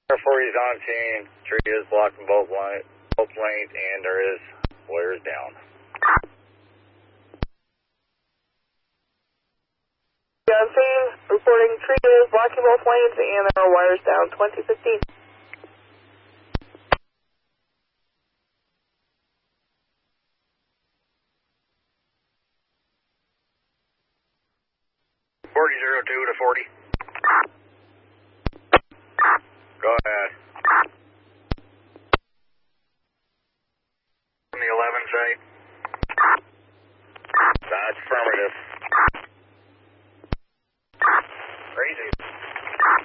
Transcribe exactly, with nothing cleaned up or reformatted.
forty is on scene. Tree is blocking both, line, both lanes, and there is wires down. On scene, reporting tree is blocking both lanes, and there are wires down. twenty fifteen. forty zero two to forty.